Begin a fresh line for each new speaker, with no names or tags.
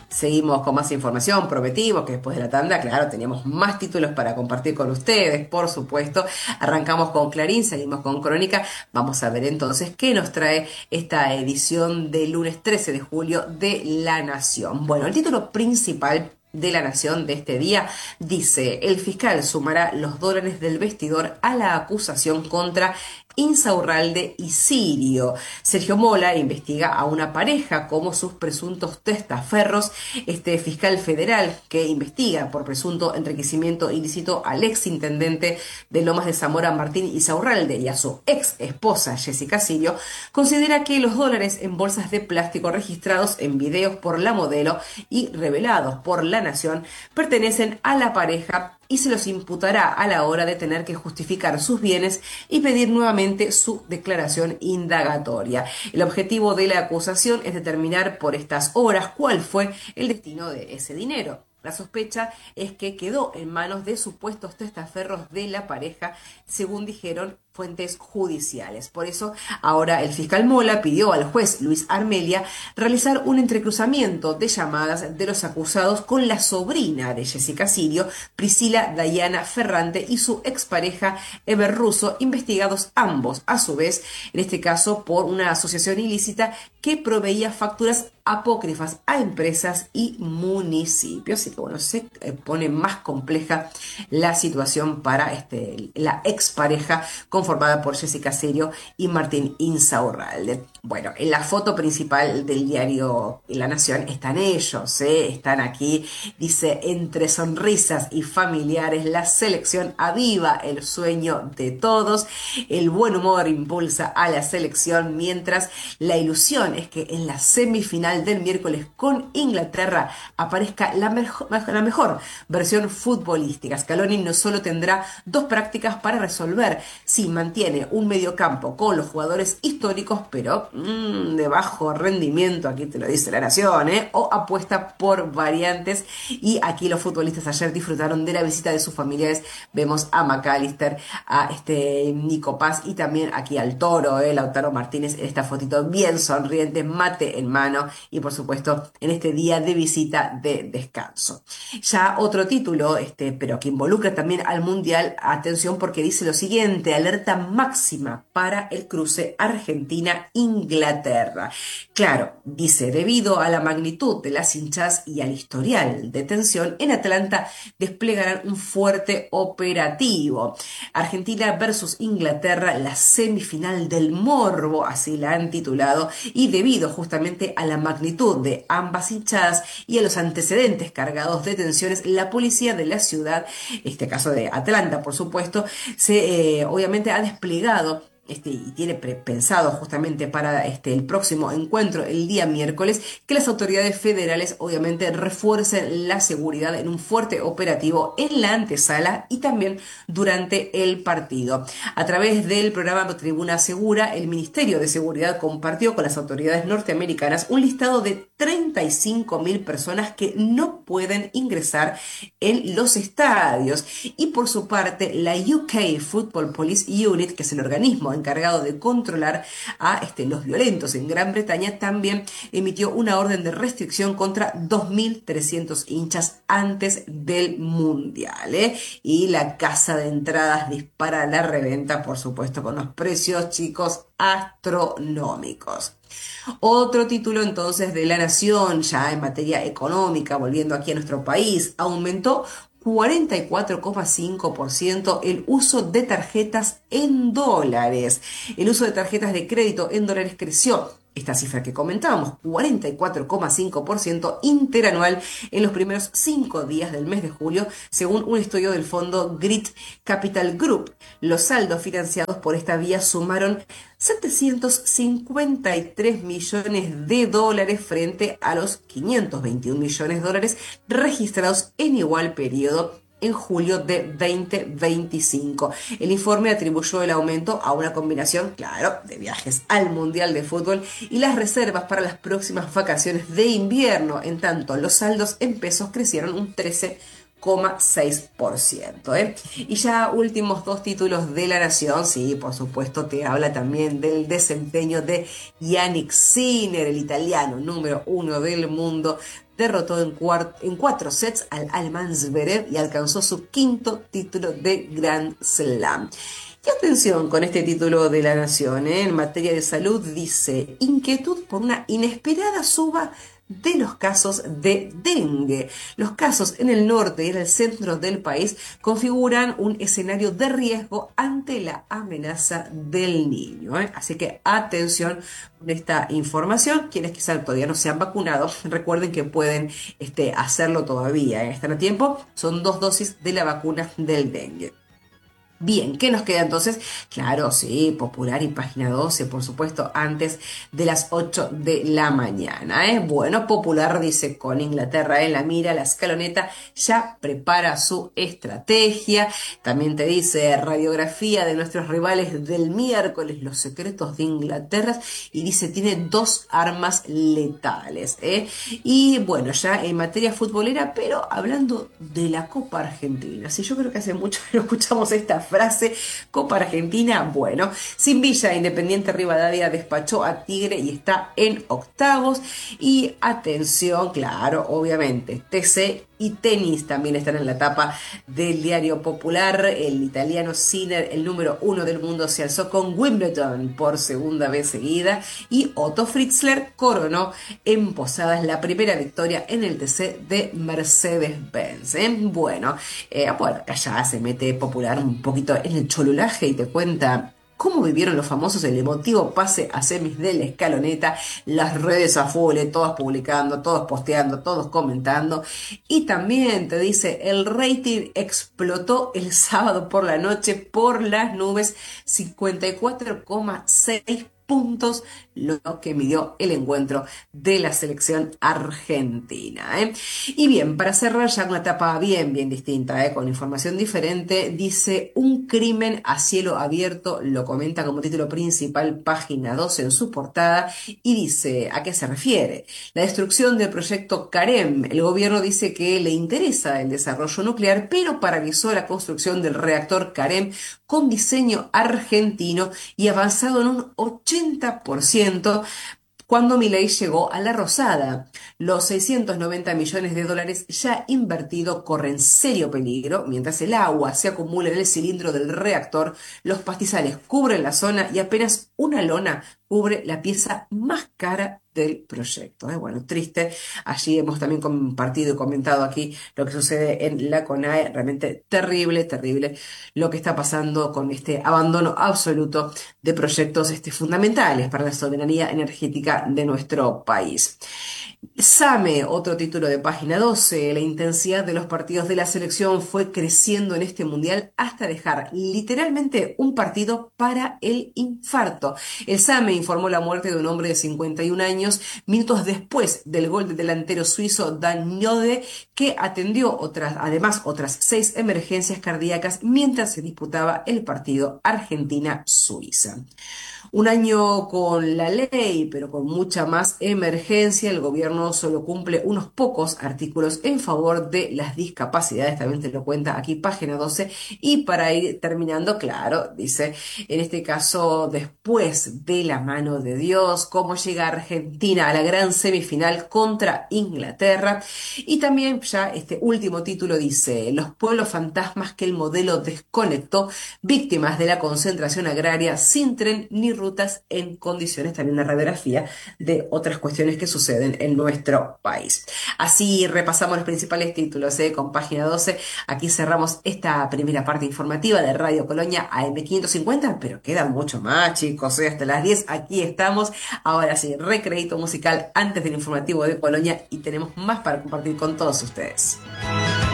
Seguimos con más información, prometimos que después de la tanda, claro, teníamos más títulos para compartir con ustedes, por supuesto. Arrancamos con Clarín, seguimos con Crónica. Vamos a ver entonces qué nos trae esta edición del lunes 13 de julio de La Nación. Bueno, el título principal de La Nación de este día dice: el fiscal sumará los dólares del vestidor a la acusación contra Insaurralde y Sirio. Sergio Mola investiga a una pareja como sus presuntos testaferros. Este fiscal federal que investiga por presunto enriquecimiento ilícito al ex intendente de Lomas de Zamora, Martín Insaurralde, y a su ex esposa, Jessica Sirio, considera que los dólares en bolsas de plástico registrados en videos por la modelo y revelados por La Nación pertenecen a la pareja y se los imputará a la hora de tener que justificar sus bienes y pedir nuevamente su declaración indagatoria. El objetivo de la acusación es determinar por estas horas cuál fue el destino de ese dinero. La sospecha es que quedó en manos de supuestos testaferros de la pareja, según dijeron fuentes judiciales. Por eso, ahora el fiscal Mola pidió al juez Luis Armelia realizar un entrecruzamiento de llamadas de los acusados con la sobrina de Jessica Sirio, Priscila Dayana Ferrante, y su expareja Eber Russo, investigados ambos, a su vez, en este caso por una asociación ilícita que proveía facturas apócrifas a empresas y municipios. Así que bueno, se pone más compleja la situación para la expareja conformada por Jessica Sirio y Martín Insaurralde. Bueno, en la foto principal del diario La Nación están ellos, están aquí, dice: entre sonrisas y familiares, la selección aviva el sueño de todos, el buen humor impulsa a la selección, mientras la ilusión es que en la semifinal del miércoles con Inglaterra aparezca la mejor versión futbolística. Scaloni no solo tendrá dos prácticas para resolver si mantiene un mediocampo con los jugadores históricos, pero de bajo rendimiento, aquí te lo dice La Nación, o apuesta por variantes. Y aquí los futbolistas ayer disfrutaron de la visita de sus familiares. Vemos a McAllister, a Nico Paz y también aquí al Toro, Lautaro Martínez, en esta fotito bien sonriente, mate en mano, y por supuesto en este día de visita de descanso. Ya otro título, pero que involucra también al Mundial, atención, porque dice lo siguiente: alerta máxima para el cruce Argentina-Inglaterra. Claro, dice, debido a la magnitud de las hinchadas y al historial de tensión, en Atlanta desplegarán un fuerte operativo. Argentina versus Inglaterra, la semifinal del morbo, así la han titulado, y debido justamente a la magnitud de ambas hinchadas y a los antecedentes cargados de tensiones, la policía de la ciudad, este caso de Atlanta, por supuesto, obviamente ha desplegado y tiene pensado justamente para el próximo encuentro, el día miércoles, que las autoridades federales obviamente refuercen la seguridad en un fuerte operativo en la antesala y también durante el partido. A través del programa Tribuna Segura, el Ministerio de Seguridad compartió con las autoridades norteamericanas un listado de 35.000 personas que no pueden ingresar en los estadios. Y por su parte, la UK Football Police Unit, que es el organismo encargado de controlar a los violentos en Gran Bretaña, también emitió una orden de restricción contra 2.300 hinchas antes del Mundial. Y la casa de entradas dispara la reventa, por supuesto, con los precios, chicos, astronómicos. Otro título entonces de La Nación, ya en materia económica, volviendo aquí a nuestro país: aumentó 44,5% el uso de tarjetas en dólares. El uso de tarjetas de crédito en dólares creció, esta cifra que comentábamos, 44,5% interanual en los primeros 5 días del mes de julio, según un estudio del fondo Grit Capital Group. Los saldos financiados por esta vía sumaron 753 millones de dólares frente a los 521 millones de dólares registrados en igual periodo en julio de 2025. El informe atribuyó el aumento a una combinación, claro, de viajes al Mundial de Fútbol y las reservas para las próximas vacaciones de invierno. En tanto, los saldos en pesos crecieron un 13%. 0,6%, ¿eh? Y ya últimos dos títulos de La Nación, sí, por supuesto, te habla también del desempeño de Yannick Sinner, el italiano número uno del mundo. Derrotó en cuatro sets al alemán Zverev y alcanzó su quinto título de Grand Slam. Y atención con este título de La Nación, ¿eh? En materia de salud dice, inquietud por una inesperada suba de los casos de dengue. Los casos en el norte y en el centro del país configuran un escenario de riesgo ante la amenaza del niño, ¿eh? Así que atención con esta información. Quienes quizás todavía no se han vacunado, recuerden que pueden hacerlo todavía, ¿eh? Están a tiempo. Son 2 dosis de la vacuna del dengue. Bien, ¿qué nos queda entonces? Claro, sí, Popular y Página 12, por supuesto, antes de las 8 de la mañana, ¿eh? Bueno, Popular dice, con Inglaterra en la mira, la escaloneta ya prepara su estrategia. También te dice, radiografía de nuestros rivales del miércoles, los secretos de Inglaterra, y dice, tiene 2 armas letales, ¿eh? Y bueno, ya en materia futbolera, pero hablando de la Copa Argentina, sí, yo creo que hace mucho que no escuchamos esta frase, Copa Argentina, bueno, sin Villa, Independiente Rivadavia despachó a Tigre y está en octavos. Y atención, claro, obviamente, TC y tenis también están en la tapa del Diario Popular. El italiano Sinner, el número uno del mundo, se alzó con Wimbledon por segunda vez seguida y Otto Fritzler coronó en Posadas la primera victoria en el TC de Mercedes-Benz, ¿eh? Bueno, allá se mete Popular un poquito en el cholulaje y te cuenta cómo vivieron los famosos el emotivo pase a semis de la escaloneta, las redes a full, todas publicando, todos posteando, todos comentando. Y también te dice, el rating explotó el sábado por la noche por las nubes, 54,6 puntos, lo que midió el encuentro de la selección argentina, ¿eh? Y bien, para cerrar ya una etapa bien distinta, con información diferente, dice, un crimen a cielo abierto, lo comenta como título principal Página 12 en su portada, y dice, ¿a qué se refiere? La destrucción del proyecto Carem. El gobierno dice que le interesa el desarrollo nuclear, pero paralizó la construcción del reactor Carem con diseño argentino y avanzado en un 80% cuando Milei llegó a la Rosada. Los 690 millones de dólares ya invertidos corren serio peligro. Mientras el agua se acumula en el cilindro del reactor, los pastizales cubren la zona y apenas una lona cubre la pieza más cara del proyecto, ¿eh? Bueno, triste. Allí hemos también compartido y comentado aquí lo que sucede en la CONAE. Realmente terrible, terrible lo que está pasando con este abandono absoluto de proyectos fundamentales para la soberanía energética de nuestro país. SAME, otro título de Página 12, la intensidad de los partidos de la selección fue creciendo en este mundial hasta dejar literalmente un partido para el infarto. El SAME informó la muerte de un hombre de 51 años minutos después del gol del delantero suizo Dan Jode, que atendió además otras 6 emergencias cardíacas mientras se disputaba el partido Argentina-Suiza. Un año con la ley, pero con mucha más emergencia. El gobierno solo cumple unos pocos artículos en favor de las discapacidades. También te lo cuenta aquí Página 12. Y para ir terminando, claro, dice, en este caso, después de la mano de Dios, cómo llega Argentina a la gran semifinal contra Inglaterra. Y también ya este último título dice, los pueblos fantasmas que el modelo desconectó, víctimas de la concentración agraria sin tren ni rutas en condiciones. También una radiografía de otras cuestiones que suceden en nuestro país. Así repasamos los principales títulos, con Página 12. Aquí cerramos esta primera parte informativa de Radio Colonia AM550, pero queda mucho más, chicos, hasta las 10 aquí estamos. Ahora sí, recreito musical antes del informativo de Colonia y tenemos más para compartir con todos ustedes.